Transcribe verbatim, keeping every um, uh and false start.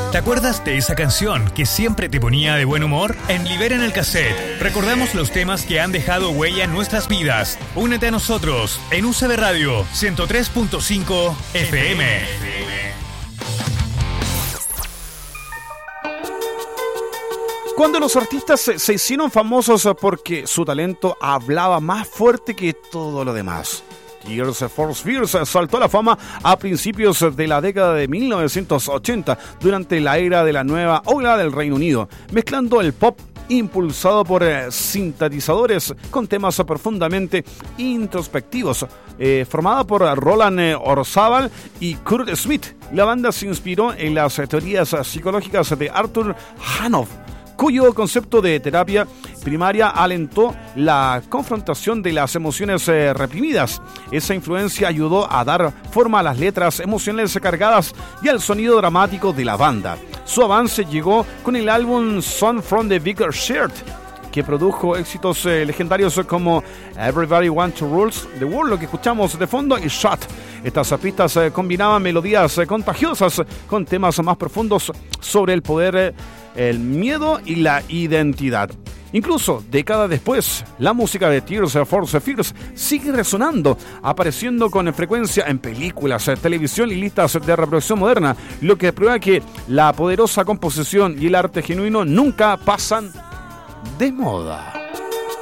¿Te acuerdas de esa canción que siempre te ponía de buen humor? En Liberen el Cassette recordamos los temas que han dejado huella en nuestras vidas. Únete a nosotros en U C B Radio ciento tres punto cinco F M. Cuando los artistas se, se hicieron famosos porque su talento hablaba más fuerte que todo lo demás. Tears for Fears saltó a la fama a principios de la década de mil novecientos ochenta, durante la era de la nueva ola del Reino Unido, mezclando el pop impulsado por eh, sintetizadores con temas profundamente introspectivos. Eh, formada por Roland eh, Orzabal y Kurt Smith, la banda se inspiró en las eh, teorías psicológicas de Arthur Hanoff, cuyo concepto de terapia primaria alentó la confrontación de las emociones eh, reprimidas. Esa influencia ayudó a dar forma a las letras emocionales cargadas y al sonido dramático de la banda. Su avance llegó con el álbum Song from the Bigger Shirt, que produjo éxitos eh, legendarios como Everybody Wants to Rule the World, lo que escuchamos de fondo, y Shot. Estas pistas eh, combinaban melodías eh, contagiosas con temas más profundos sobre el poder, eh, el miedo y la identidad. Incluso décadas después, la música de Tears for Fears sigue resonando, apareciendo con frecuencia en películas, televisión y listas de reproducción moderna, lo que prueba que la poderosa composición y el arte genuino nunca pasan de moda.